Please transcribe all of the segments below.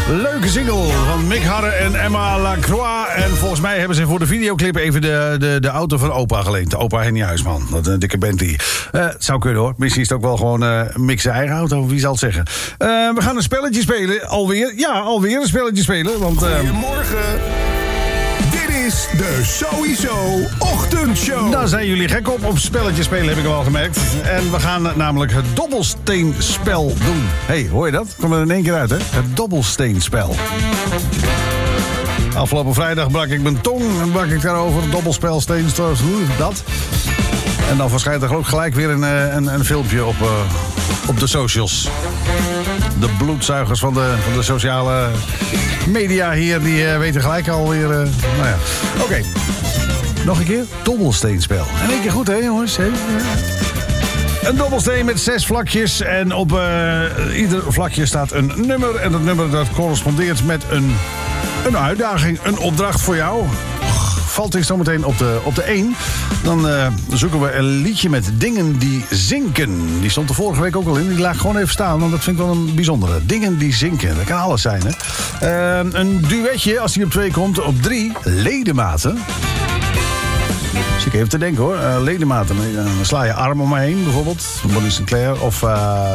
Leuke single van Mick Harre en Emma Lacroix. En volgens mij hebben ze voor de videoclip even de auto van opa geleend. Opa Henny Huisman, dat een dikke Bentley. Het zou kunnen hoor. Misschien is het ook wel gewoon Mick zijn eigen auto, wie zal het zeggen. We gaan een spelletje spelen, alweer. Ja, alweer een spelletje spelen. Want, Goedemorgen. Dit is de Sowieso Ochtendshow. Daar zijn jullie gek op spelletjes spelen, heb ik al gemerkt. En we gaan namelijk het dobbelsteenspel doen. Hé, hoor je dat? Komt er in één keer uit, hè? Het dobbelsteenspel. Afgelopen vrijdag brak ik mijn tong en brak ik daarover. Dobbelspel, steenstors, dat. En dan verschijnt er ook gelijk weer een filmpje op de socials. De bloedzuigers van de sociale media hier, die weten gelijk alweer... nou ja, oké. Nog een keer. Dobbelsteenspel. In één keer goed, hè jongens? Hè? Een dobbelsteen met 6 vlakjes. En op ieder vlakje staat een nummer. En dat nummer dat correspondeert met een uitdaging, een opdracht voor jou. Valt hij zometeen op de 1. Dan zoeken we een liedje met dingen die zinken. Die stond er vorige week ook al in. Die laat gewoon even staan, want dat vind ik wel een bijzondere. Dingen die zinken. Dat kan alles zijn, hè. Een duetje, als die op 2 komt. Op 3, ledematen. Zit ik even te denken, hoor. Ledematen. Dan sla je arm om me heen, bijvoorbeeld. Bonnie Sinclair. Of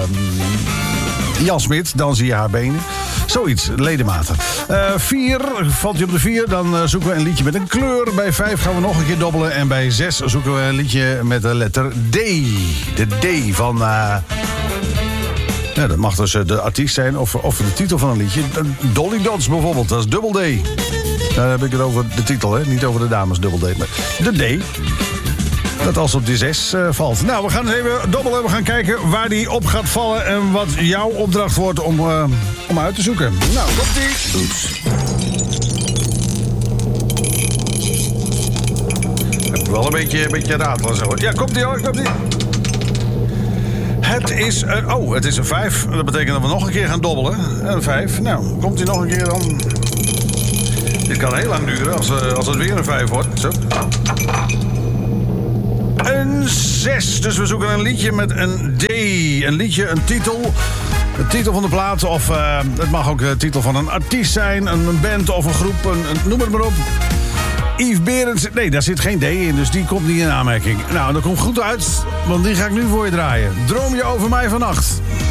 Jan Smit, dan zie je haar benen. Zoiets, ledematen. 4, valt je op de 4, dan zoeken we een liedje met een kleur. Bij 5 gaan we nog een keer dobbelen. En bij 6 zoeken we een liedje met de letter D. De D van... ja, dat mag dus de artiest zijn of de titel van een liedje. Dolly Dots bijvoorbeeld, dat is dubbel D. Daar heb ik het over de titel, hè? Niet over de dames dubbel D, maar de D. Dat als op die 6 valt. Nou, we gaan eens even dobbelen. We gaan kijken waar die op gaat vallen. En wat jouw opdracht wordt om uit te zoeken. Nou, komt-ie. Oeps. Heb ik wel een beetje ratelen zo. Ja, komt-ie hoor, komt-ie. Het is een 5. Dat betekent dat we nog een keer gaan dobbelen. Een 5. Nou, komt-ie nog een keer dan. Dit kan heel lang duren als het weer een 5 wordt. Zo. Een 6. Dus we zoeken een liedje met een D. Een liedje, een titel. De titel van de plaat. Of het mag ook de titel van een artiest zijn. Een band of een groep. Noem het maar op. Yves Berends. Nee, daar zit geen D in. Dus die komt niet in aanmerking. Nou, dat komt goed uit. Want die ga ik nu voor je draaien. Droom je over mij vannacht.